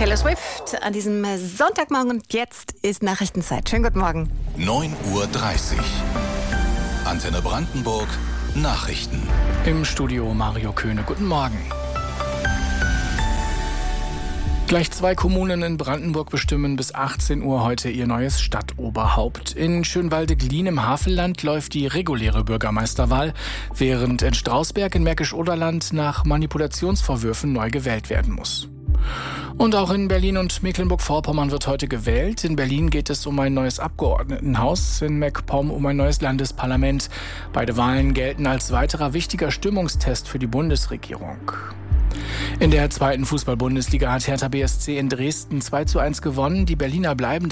Taylor Swift an diesem Sonntagmorgen und jetzt ist Nachrichtenzeit. Schönen guten Morgen. 9:30 Uhr. Antenne Brandenburg. Nachrichten. Im Studio Mario Köhne. Guten Morgen. Gleich 2 Kommunen in Brandenburg bestimmen bis 18 Uhr heute ihr neues Stadtoberhaupt. In Schönwalde-Glien im Havelland läuft die reguläre Bürgermeisterwahl, während in Strausberg in Märkisch-Oderland nach Manipulationsvorwürfen neu gewählt werden muss. Und auch in Berlin und Mecklenburg-Vorpommern wird heute gewählt. In Berlin geht es um ein neues Abgeordnetenhaus, in MacPom um ein neues Landesparlament. Beide Wahlen gelten als weiterer wichtiger Stimmungstest für die Bundesregierung. In der 2. Fußball-Bundesliga hat Hertha BSC in Dresden 2:1 gewonnen. Die Berliner bleiben